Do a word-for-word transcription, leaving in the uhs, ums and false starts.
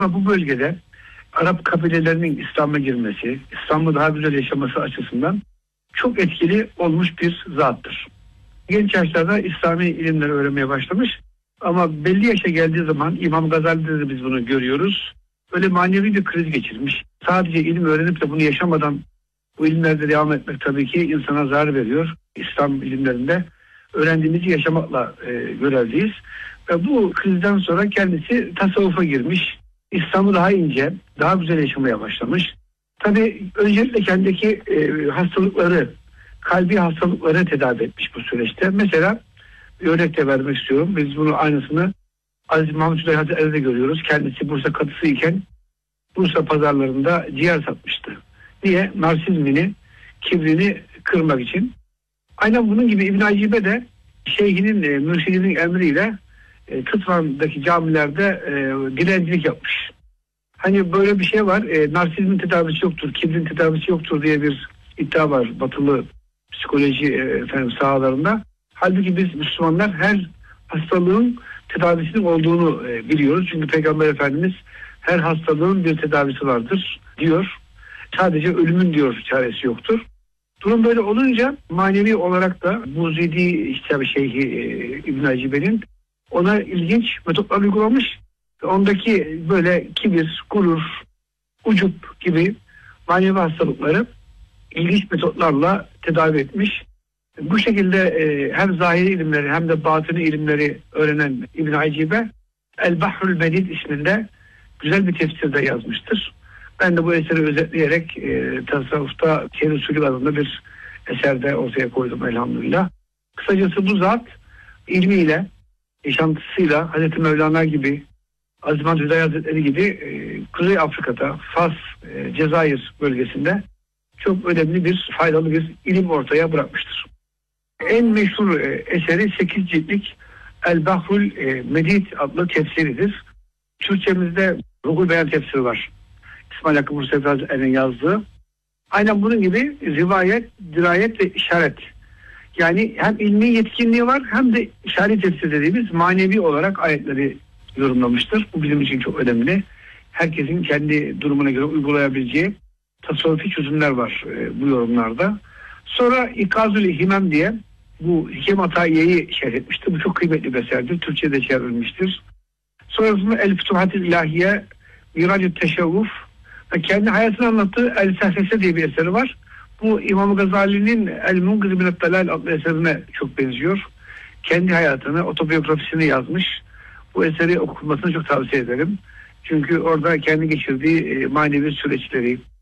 Ama bu bölgede Arap kabilelerinin İslam'a girmesi, İslam'ı daha güzel yaşaması açısından çok etkili olmuş bir zattır. Genç yaşlarda İslami ilimleri öğrenmeye başlamış ama belli yaşa geldiği zaman İmam Gazali'de de biz bunu görüyoruz. Öyle manevi bir kriz geçirmiş. Sadece ilim öğrenip de bunu yaşamadan bu ilimlerde devam etmek tabii ki insana zarar veriyor. İslam ilimlerinde öğrendiğimizi yaşamakla e, görevliyiz. Ve bu krizden sonra kendisi tasavvufa girmiş. İslam'ı daha ince, daha güzel yaşamaya başlamış. Tabii öncelikle kendindeki e, hastalıkları, kalbi hastalıkları tedavi etmiş bu süreçte. Mesela bir örnek de vermek istiyorum. Biz bunu aynısını Aziz Mahmud Hüdayi Hazretleri'de görüyoruz. Kendisi Bursa kadısı iken Bursa pazarlarında ciğer satmıştı. Niye? Narsizmini, kibrini kırmak için. Aynen bunun gibi İbn Acibe de şeyhinin, e, mürşidinin emriyle e, Tıtvan'daki camilerde e, dilencilik yapmış. Hani böyle bir şey var. E, narsizmin tedavisi yoktur, kibrin tedavisi yoktur diye bir iddia var batılı psikoloji e, efendim sahalarında. Halbuki biz Müslümanlar her hastalığın tedavisinin olduğunu e, biliyoruz. Çünkü Peygamber Efendimiz her hastalığın bir tedavisi vardır diyor. Sadece ölümün diyor çaresi yoktur. Durum böyle olunca manevi olarak da Muzidi işte şeyhi e, İbn Acibe'nin ona ilginç metotlar uygulamış. Ondaki böyle kibir, gurur, ucup gibi manevi hastalıkları ilginç metotlarla tedavi etmiş. Bu şekilde e, hem zahiri ilimleri hem de batini ilimleri öğrenen İbn Acibe El Bahrul Medid isminde güzel bir tefsirde yazmıştır. Ben de bu eseri özetleyerek e, tasavvufta Şerh-i Sülük adında bir eserde ortaya koydum elhamdülillah. Kısacası bu zat ilmiyle, yaşantısıyla Hazreti Mevlana gibi, Aziz Mahmud Hüdayi Hazretleri gibi e, Kuzey Afrika'da, Fas, e, Cezayir bölgesinde çok önemli bir, faydalı bir ilim ortaya bırakmıştır. En meşhur e, eseri sekiz ciltlik El Bahrul e, Medid adlı tefsiridir. Türkçemizde Ruhul Beyan tefsiri var. İsmail Hakkı Bursevi Hazretleri'nin yazdığı. Aynen bunun gibi rivayet, dirayet ve işaret. Yani hem ilmi yetkinliği var hem de işaret tefsir dediğimiz manevi olarak ayetleri yorumlamıştır. Bu bizim için çok önemli. Herkesin kendi durumuna göre uygulayabileceği tasavvufi çözümler var e, bu yorumlarda. Sonra İkazül Himem diye bu Hikem Atayiye'yi şerh etmiştir. Bu çok kıymetli bir eserdir. Türkçe'de çevrilmiştir. Sonrasında El Fütuhatil İlahiye, Miracü Teşevvuf ve kendi hayatını anlattığı El Sehfese diye bir eseri var. Bu İmam Gazali'nin El Munqidh Mined Dalal adlı eserine çok benziyor. Kendi hayatını, otobiyografisini yazmış. Bu eseri okunmasını çok tavsiye ederim. Çünkü orada kendi geçirdiği manevi süreçleri,